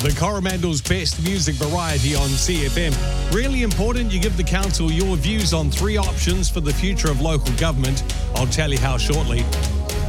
The Coromandel's best music variety on CFM. Really important you give the council your views on 3 options for the future of local government. I'll tell you how shortly.